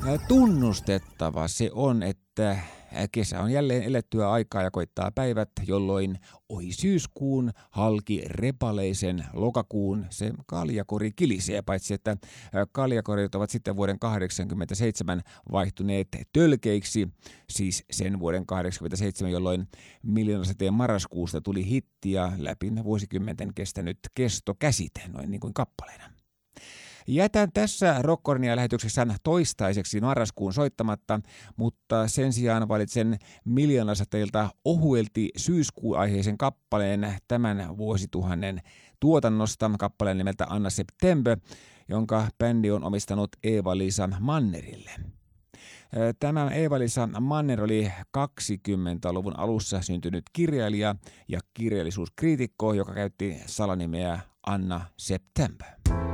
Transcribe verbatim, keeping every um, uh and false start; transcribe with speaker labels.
Speaker 1: Tunnustettava se on, että kesä on jälleen elettyä aikaa ja koittaa päivät, jolloin oi syyskuun halki repaleisen lokakuun se kaljakori kilisee, paitsi että kaljakorit ovat sitten vuoden kahdeksankymmentäseitsemän vaihtuneet tölkeiksi, siis sen vuoden kahdeksankymmentäseitsemän, jolloin Miljoonasateen marraskuusta tuli hitti ja läpi vuosikymmenten kestänyt kestokäsite, noin niin kuin kappaleena. Jätän tässä Rockornia-lähetyksessä toistaiseksi marraskuun soittamatta, mutta sen sijaan valitsen Miljoonasateilta ohuelti syyskuuaiheisen kappaleen tämän vuosituhannen tuotannosta, kappaleen nimeltä Anna September, jonka bändi on omistanut Eeva-Liisa Mannerille. Tämä Eeva-Liisa Manner oli kaksikymmentäluvun alussa syntynyt kirjailija ja kirjallisuuskriitikko, joka käytti salanimeä Anna September.